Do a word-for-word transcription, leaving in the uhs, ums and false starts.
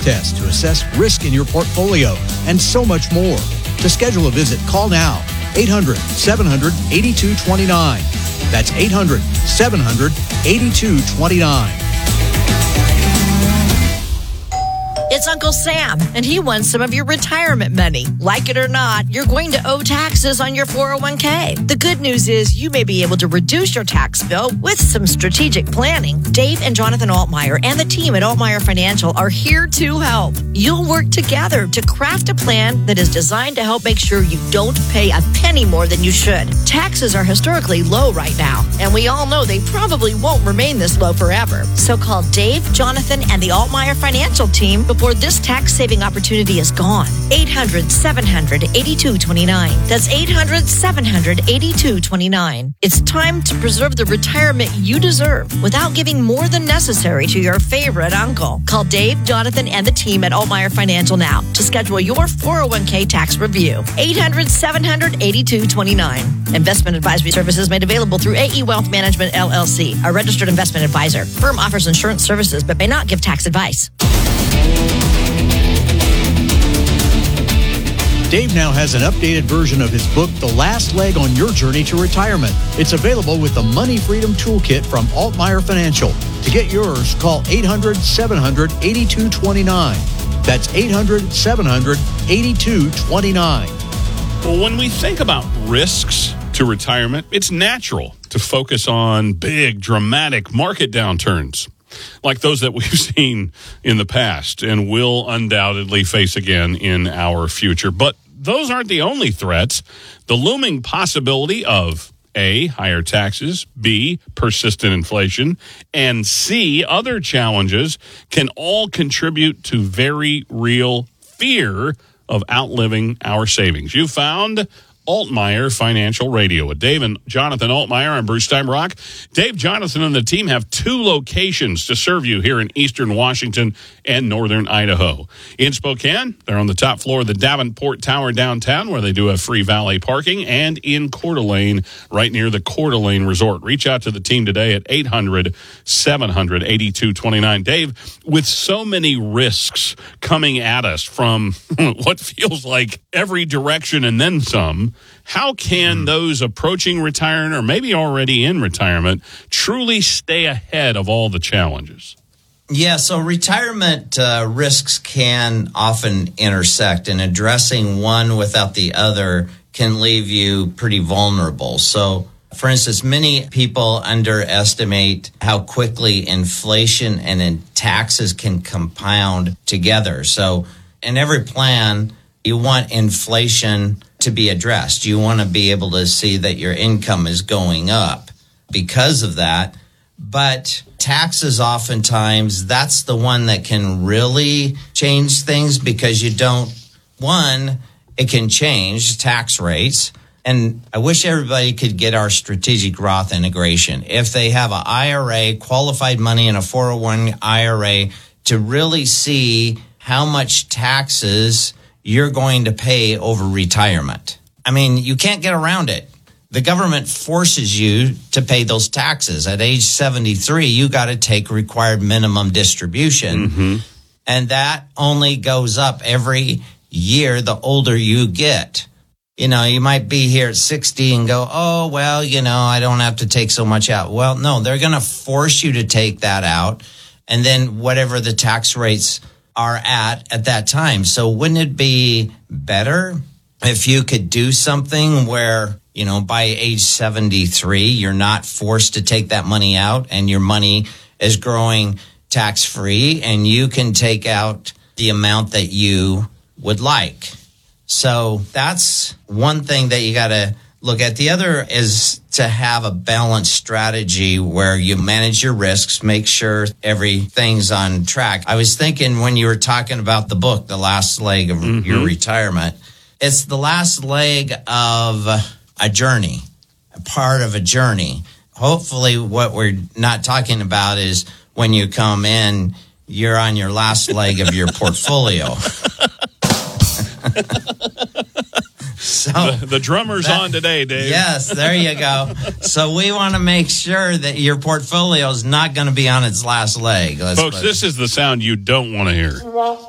test to assess risk in your portfolio, and so much more. To schedule a visit, call now, eight hundred, seven hundred, eighty-two twenty-nine. That's eight hundred, seven hundred, eighty-two twenty-nine. It's Uncle Sam, and he wants some of your retirement money. Like it or not, you're going to owe taxes on your four oh one k. The good news is you may be able to reduce your tax bill with some strategic planning. Dave and Jonathan Altmeyer and the team at Altmeyer Financial are here to help. You'll work together to craft a plan that is designed to help make sure you don't pay a penny more than you should. Taxes are historically low right now, and we all know they probably won't remain this low forever. So call Dave, Jonathan, and the Altmeyer Financial team before this tax-saving opportunity is gone. eight hundred, seven hundred, eighty-two twenty-nine. That's eight hundred, seven hundred, eighty-two twenty-nine. It's time to preserve the retirement you deserve without giving more than necessary to your favorite uncle. Call Dave, Jonathan, and the team at Altmeyer Financial now to schedule your four oh one k tax review. eight hundred, seven hundred, eighty-two twenty-nine. Investment advisory services made available through A E Wealth Management, L L C, a registered investment advisor. Firm offers insurance services but may not give tax advice. Dave now has an updated version of his book, The Last Leg on Your Journey to Retirement. It's available with the Money Freedom Toolkit from Altmeyer Financial. To get yours, call eight hundred, seven hundred, eighty-two twenty-nine. That's eight hundred, seven hundred, eighty-two twenty-nine. Well, when we think about risks to retirement, it's natural to focus on big, dramatic market downturns, like those that we've seen in the past and will undoubtedly face again in our future. But those aren't the only threats. The looming possibility of A, higher taxes, B, persistent inflation, and C, other challenges can all contribute to very real fear of outliving our savings. You found Altmeyer Financial Radio with Dave and Jonathan Altmeyer. I'm Bruce Steinbrock. Dave, Jonathan, and the team have two locations to serve you here in eastern Washington and northern Idaho. In Spokane, they're on the top floor of the Davenport Tower downtown, where they do have free valet parking, and in Coeur d'Alene, right near the Coeur d'Alene Resort. Reach out to the team today at eight hundred, seven hundred, eighty-two twenty-nine. Dave, with so many risks coming at us from what feels like every direction and then some, how can those approaching retirement or maybe already in retirement truly stay ahead of all the challenges? Yeah, so retirement uh, risks can often intersect, and addressing one without the other can leave you pretty vulnerable. So, for instance, many people underestimate how quickly inflation and in taxes can compound together. So, in every plan, you want inflation to be addressed. You want to be able to see that your income is going up because of that. But taxes, oftentimes, that's the one that can really change things, because you don't, one, it can change tax rates. And I wish everybody could get our strategic Roth integration. If they have an I R A, qualified money in a four oh one I R A, to really see how much taxes you're going to pay over retirement. I mean, you can't get around it. The government forces you to pay those taxes. At age seventy-three, you got to take required minimum distribution. Mm-hmm. And that only goes up every year the older you get. You know, you might be here at sixty and go, oh, well, you know, I don't have to take so much out. Well, no, they're going to force you to take that out. And then whatever the tax rates are at at that time. So wouldn't it be better if you could do something where, you know, by age seventy-three, you're not forced to take that money out and your money is growing tax-free and you can take out the amount that you would like? So that's one thing that you got to look at. The other is to have a balanced strategy where you manage your risks, make sure everything's on track. I was thinking when you were talking about the book, The Last Leg of mm-hmm. Your Retirement, it's the last leg of a journey, a part of a journey. Hopefully what we're not talking about is when you come in, you're on your last leg of your portfolio. So the, the drummer's that, on today, Dave. Yes, there you go. So we want to make sure that your portfolio is not going to be on its last leg. Folks, this is the sound you don't want to hear.